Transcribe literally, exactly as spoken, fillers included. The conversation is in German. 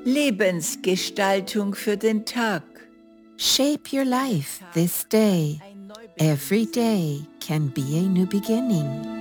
Lebensgestaltung für den Tag. Shape your life this day. Every day can be a new beginning.